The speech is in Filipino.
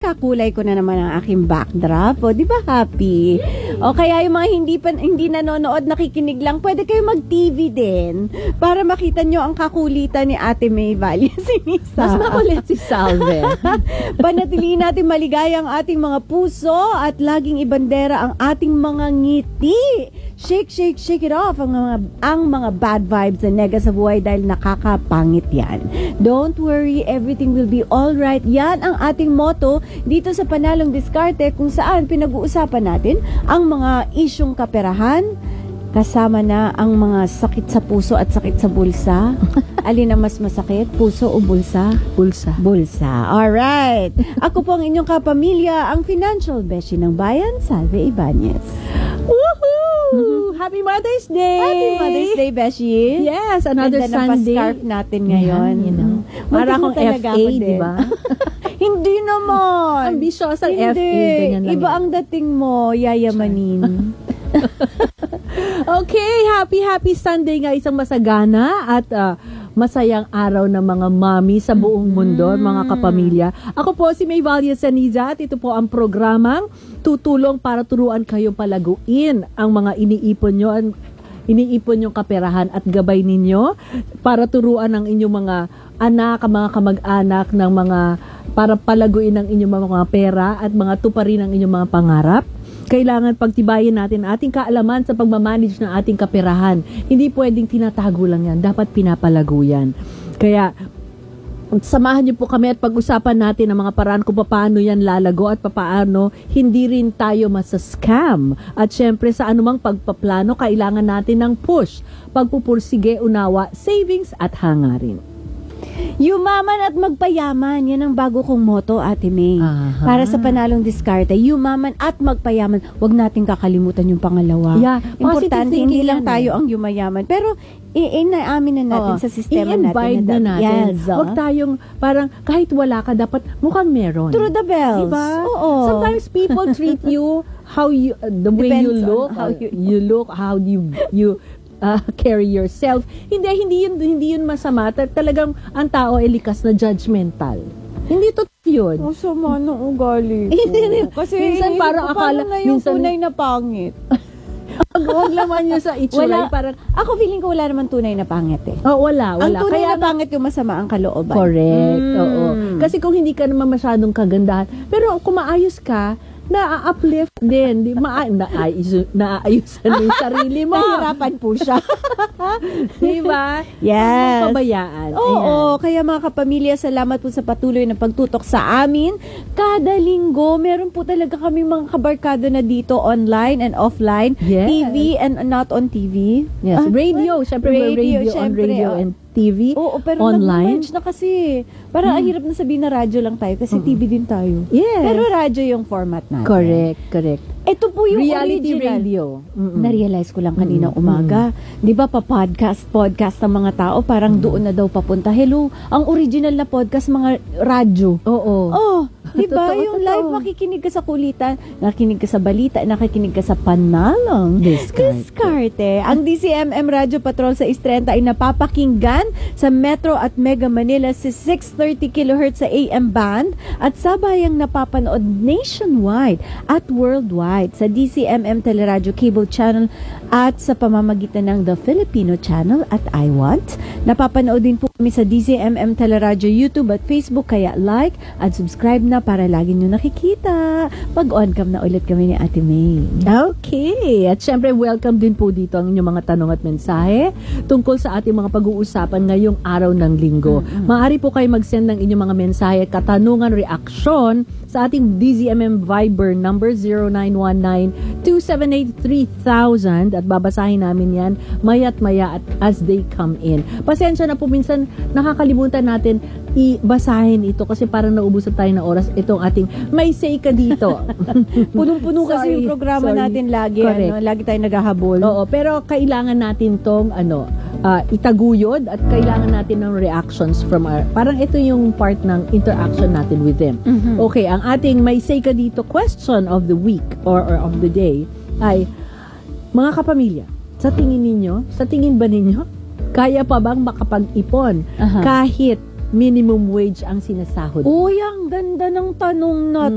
nakakulay ko na naman ang aking backdrop. O, di ba happy? O kaya yung mga hindi nanonood, nakikinig lang, pwede kayo mag-TV din para makita nyo ang kakulitan ni Ate May Valle Sinisa. Mas makulit si Salve. Panatilihin natin maligaya ang ating mga puso at laging ibandera ang ating mga ngiti. Shake, shake, shake it off ang mga bad vibes na nega sa buhay dahil nakakapangit yan. Don't worry, everything will be alright. Yan ang ating motto dito sa Panalong Diskarte, kung saan pinag-uusapan natin ang mga isyong kaperahan, kasama na ang mga sakit sa puso at sakit sa bulsa. Alin ang mas masakit? Puso o bulsa? Bulsa. Bulsa. Alright. Ako po ang inyong kapamilya, ang financial beshi ng bayan, Salve Ibanez. Woohoo! Happy Mother's Day! Happy Mother's Day, Beshi. Yes, another Ganda ng Sunday. pa-scarf natin ngayon. Yan, you know. Para akong FA, di ba? Hindi naman. Ambisyosa Hindi. FA. Ganyan lang Iba yan. ang dating mo, yayamanin. Okay, happy Sunday nga, isang masagana at masayang araw ng mga mami sa buong mundo, mga kapamilya. Ako po si May Valle Sinisa at ito po ang programang tutulong para turuan kayong palaguin ang mga iniipon nyong kaperahan at gabay ninyo para turuan ang inyong mga anak, mga kamag-anak ng mga para palaguin ang inyong mga pera at mga tuparin ang inyong mga pangarap. Kailangan pagtibayin natin ang ating kaalaman sa pagmamanage ng ating kaperahan. Hindi pwedeng tinatago lang yan. Dapat pinapalago yan. Kaya, samahan niyo po kami at pag-usapan natin ang mga paraan kung paano yan lalago at paano hindi rin tayo masascam. At syempre, sa anumang pagpaplano, kailangan natin ng push, pagpupursige, unawa, savings at hangarin. Yumaman at magpayaman. Yan ang bago kong motto, Ate May. Aha. Para sa Panalong Diskarte, yumaman at magpayaman. Huwag natin kakalimutan yung pangalawa. Yeah, importante, positive hindi thinking lang yan tayo ang yumayaman. Pero, naamin na natin sa sistema i-invite natin. na natin. Yes. Huwag tayong, parang, kahit wala ka, dapat mukhang meron. Through the bells. Diba? Oo. Sometimes people treat you how you, the way Depends you look, on how you look, how you carry yourself. Hindi yun masama. Talagang ang tao ay likas na judgmental. Hindi totoo yun. Oh, sama ng ugali ko. Kasi minsan parang akala, na yung minsan tunay na pangit. Huwag laman nyo sa itsura. Parang, ako feeling ko wala naman tunay na pangit eh. Oh, wala. Ang tunay Kaya na pangit yung masama ang kalooban. correct. Oo. Kasi kung hindi ka naman masyadong kagandahan, pero kung maayos ka, na-uplift din. Naaayusan mo yung sarili mo. Nahirapan po siya. Diba? Yes. Huwag pabayaan. Oo, kaya mga kapamilya, salamat po sa patuloy na pagtutok sa amin. Kada linggo, meron po talaga kami mga kabarkada na dito online and offline. Yes. TV and not on TV. Yes. Radio. Siyempre, may radio on syempre, radio and TV. Oo, pero online. nag-merge na kasi. Parang ang hirap na sabihin na radyo lang tayo kasi TV din tayo. Yes. Pero radyo yung format natin. Correct. Ito po yung Reality original. radio. Na-realize ko lang kanina umaga. Di ba podcast ng mga tao, parang doon na daw papunta. Hello, ang original na podcast, mga radyo. Oo. Oh, di ba? Totoo, Yung totoo. live, makikinig ka sa kulitan, nakikinig ka sa balita, nakikinig ka sa Panalong Diskarte. Ang DCMM Radio Patrol sa Istrenta ay napapakinggan sa Metro at Mega Manila sa 630 kHz sa AM band at sabayang napapanood nationwide at worldwide sa DCMM Teleradio Cable Channel at sa pamamagitan ng The Filipino Channel at I Want. Napapanood din po kami sa DCMM Teleradio YouTube at Facebook, kaya like at subscribe na para lagi nyo nakikita pag on cam na ulit kami ni Ate May. Okay. At syempre, welcome din po dito ang inyong mga tanong at mensahe tungkol sa ating mga pag-uusapan ngayong araw ng linggo. Maaari po kayo mag-send ng inyong mga mensahe at katanungan, reaksyon sa ating DZMM Viber number 0919-278-3000 at babasahin namin yan maya't maya at as they come in. Pasensya na po, minsan nakakalimutan natin i-basahin ito kasi parang naubusan tayo ng oras. Itong ating may say ka dito. Punong-puno kasi Sorry, yung programa sorry. natin lagi. Correct. Lagi tayong naghahabol. Oo, pero kailangan natin tong itaguyod at kailangan natin ng reactions from parang ito yung part ng interaction natin with them. Okay, ang ating may say ka dito question of the week or of the day ay, mga kapamilya, sa tingin ba ninyo, kaya pa bang makapag-ipon kahit minimum wage ang sinasahod? Uy, ang ganda ng tanong na